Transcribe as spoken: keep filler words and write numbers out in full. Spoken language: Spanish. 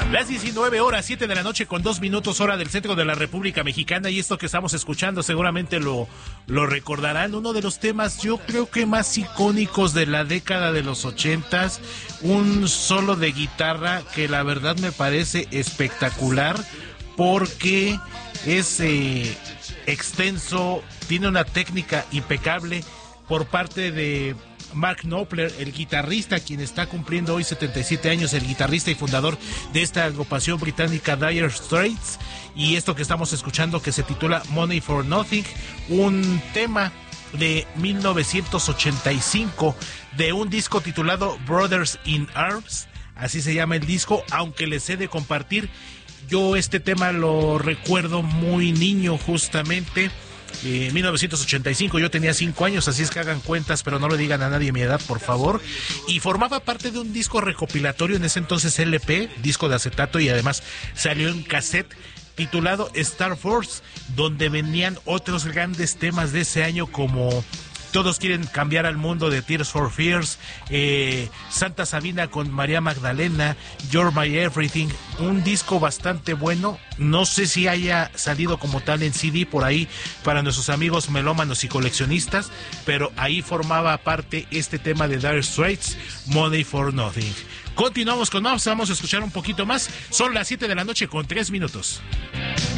Las diecinueve horas, siete de la noche con dos minutos hora del centro de la República Mexicana, y esto que estamos escuchando seguramente lo, lo recordarán, uno de los temas yo creo que más icónicos de la década de los ochentas, un solo de guitarra que la verdad me parece espectacular porque es eh, extenso, tiene una técnica impecable por parte de Mark Knopfler, el guitarrista, quien está cumpliendo hoy setenta y siete años, el guitarrista y fundador de esta agrupación británica Dire Straits, y esto que estamos escuchando que se titula Money for Nothing, un tema de mil novecientos ochenta y cinco de un disco titulado Brothers in Arms, así se llama el disco, aunque les he de compartir, yo este tema lo recuerdo muy niño justamente. En eh, mil novecientos ochenta y cinco yo tenía cinco años, así es que hagan cuentas, pero no le digan a nadie mi edad, por favor. Y formaba parte de un disco recopilatorio, en ese entonces L P, disco de acetato, y además salió en cassette, titulado Star Force, donde venían otros grandes temas de ese año como Todos quieren cambiar al mundo de Tears for Fears, eh, Santa Sabina con María Magdalena, You're My Everything, un disco bastante bueno, no sé si haya salido como tal en C D por ahí para nuestros amigos melómanos y coleccionistas, pero ahí formaba parte este tema de Dire Straits, Money for Nothing. Continuamos con más, vamos a escuchar un poquito más, son las siete de la noche con tres minutos.